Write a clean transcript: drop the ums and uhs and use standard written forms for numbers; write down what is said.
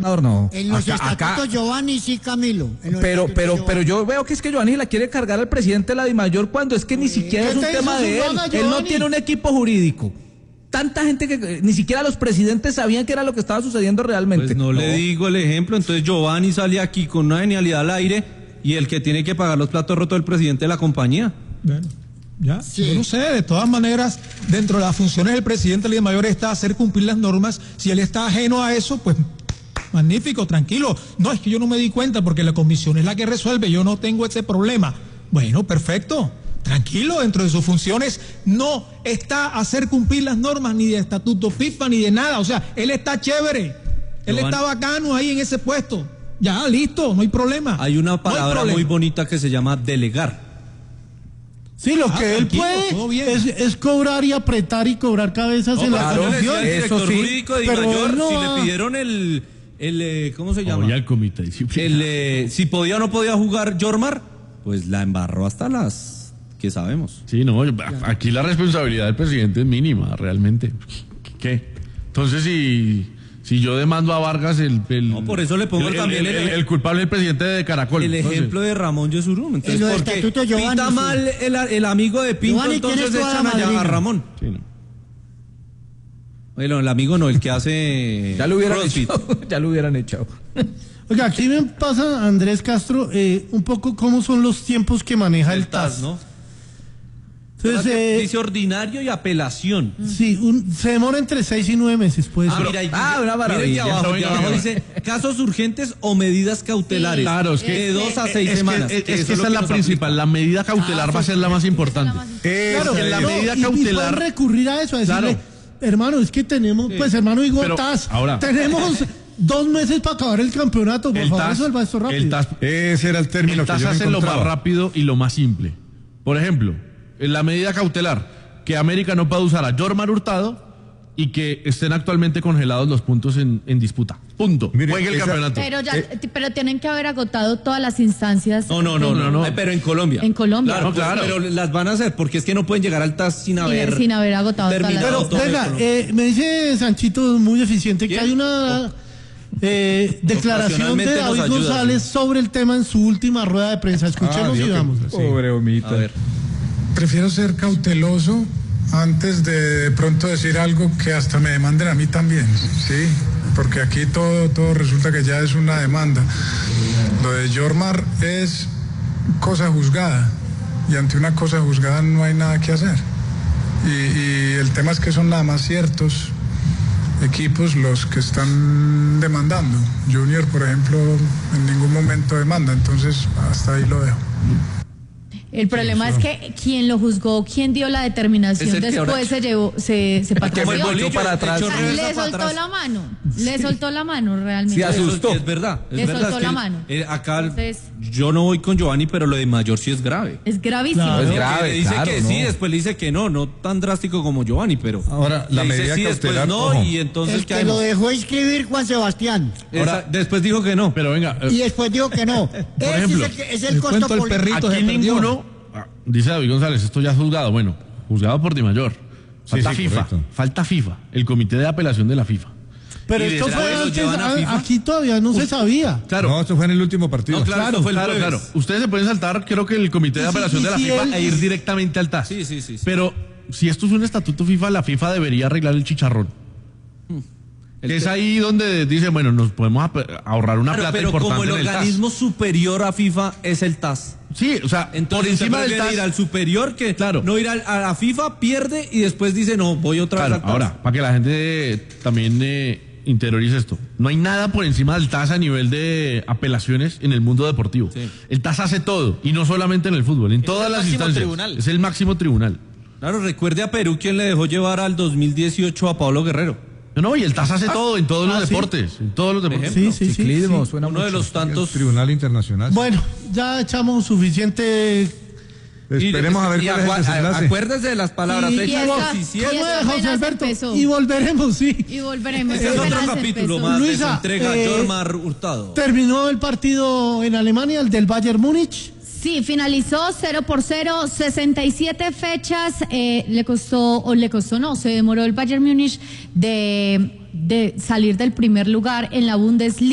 No. En los estatutos Giovanni sí, Camilo. Pero yo veo que es que Giovanni la quiere cargar al presidente de la Dimayor cuando es que ni siquiera es un tema de él. Él no tiene un equipo jurídico. Tanta gente que ni siquiera los presidentes sabían qué era lo que estaba sucediendo realmente. Pues no le digo el ejemplo, entonces Giovanni sale aquí con una genialidad al aire y el que tiene que pagar los platos rotos es el presidente de la compañía. Bueno, ya, sí. Yo no sé, de todas maneras, dentro de las funciones del presidente de la Dimayor está hacer cumplir las normas. Si él está ajeno a eso, pues magnífico, tranquilo. No, es que yo no me di cuenta porque la comisión es la que resuelve, yo no tengo ese problema. Bueno, perfecto. Tranquilo, dentro de sus funciones no está hacer cumplir las normas ni de estatuto FIFA ni de nada. O sea, él está chévere, él está bacano ahí en ese puesto. Ya, listo, no hay problema. Hay una palabra muy bonita que se llama delegar. Sí, lo que él puede es cobrar y apretar y cobrar cabezas en la comisión. El director jurídico de Dimayor, no, si le pidieron ¿cómo se llama? El comité disciplinario. Si podía o no podía jugar Jormar, pues la embarró hasta las que sabemos. Sí, no, aquí la responsabilidad del presidente es mínima, realmente. ¿Qué? Entonces, si yo demando a Vargas, no, por eso le pongo también el culpable es el presidente de Caracol. El ejemplo de Ramón Yesurum. Entonces, porque pinta mal el amigo de Pinto, Giovanni, entonces echan allá a Ramón. Sí, no. Bueno, el amigo no, el que hace ya lo hubieran echado. Oiga, aquí me pasa, Andrés Castro, un poco cómo son los tiempos que maneja el TAS, ¿no? Entonces, dice ordinario y apelación. Sí, se demora entre 6 y 9 meses, pues. Una maravilla. Abajo dice casos urgentes o medidas cautelares. Claro, es que de 2 a 6 semanas. Es que esa es la principal. La medida cautelar va a ser la más importante. Claro, la medida cautelar. Y recurrir a eso, a decirle, hermano, es que tenemos, pues hermano Igor TAS, tenemos 2 meses para acabar el campeonato, por favor, resuelva esto rápido. Ese era el término que yo encontraba. El TAS hace lo más rápido y lo más simple. Por ejemplo, en la medida cautelar, que América no pueda usar a Jormar Hurtado y que estén actualmente congelados los puntos en disputa. Punto. Juegue el campeonato. Pero tienen que haber agotado todas las instancias. No. Pero en Colombia. En Colombia. Claro. Pero las van a hacer porque es que no pueden llegar al TAS sin haber agotado terminado. Pero venga, me dice Sanchito muy eficiente que hay una declaración de David González sobre el tema en su última rueda de prensa. Escuchemos y vamos. Pobre Omita. A ver. Prefiero ser cauteloso antes de pronto decir algo que hasta me demanden a mí también, ¿sí? Porque aquí todo resulta que ya es una demanda. Lo de Jormar es cosa juzgada y ante una cosa juzgada no hay nada que hacer. Y el tema es que son nada más ciertos equipos los que están demandando. Junior, por ejemplo, en ningún momento demanda, entonces hasta ahí lo dejo. El problema es que quien lo juzgó, quien dio la determinación, después se patrocinó. Para atrás. Le soltó la mano. Le soltó la mano realmente. Se asustó. Es verdad. Le soltó la mano. Acá yo no voy con Giovanni, pero lo de Mayor sí es grave. Es gravísimo. Claro, es grave, dice que sí, después le dice que no tan drástico como Giovanni, pero ahora la medida sí, cautelar, después no, y entonces el que lo dejó inscribir Juan Sebastián. Ahora, después dijo que no. Pero venga. Y después dijo que no. Por ejemplo, es el costo político. Aquí ninguno, dice David González, esto ya es juzgado. Bueno, juzgado por Dimayor. Falta FIFA. Correcto. Falta FIFA, el comité de apelación de la FIFA. Pero esto fue antes, aquí todavía no se sabía. Claro. No, esto fue en el último partido. No, claro. Ustedes se pueden saltar, creo que el comité de apelación de la FIFA e ir directamente al TAS. Sí. Pero si esto es un estatuto FIFA, la FIFA debería arreglar el chicharrón. Es ahí donde dice, bueno, nos podemos ahorrar una plata pero importante. Pero como el organismo TAS. superior a FIFA es el TAS. Sí, o sea, entonces por encima del TAS, ir al superior que no ir a la FIFA, pierde y después dice, no, voy otra vez al TAS. Ahora, para que la gente también interiorice esto, no hay nada por encima del TAS a nivel de apelaciones en el mundo deportivo. Sí. El TAS hace todo, y no solamente en el fútbol, en todas las instancias. Tribunal. Es el máximo tribunal. Claro, recuerde a Perú quien le dejó llevar al 2018 a Pablo Guerrero. No, y el TAS hace todo en todos los deportes. ¿Sí? En todos los deportes. Sí. Ciclismo, suena uno mucho. de los tantos. El Tribunal Internacional. Bueno, ya echamos suficiente. Esperemos a ver cuál es el desenlace. Acuérdese de las palabras. José Alberto. Y volveremos, sí. Y volveremos. Ese es otro capítulo más. Luisa, de su entrega Jormar Hurtado. ¿Terminó el partido en Alemania, el del Bayern Múnich? Sí, finalizó 0-0, 67 fechas, se demoró el Bayern Múnich de salir del primer lugar en la Bundesliga.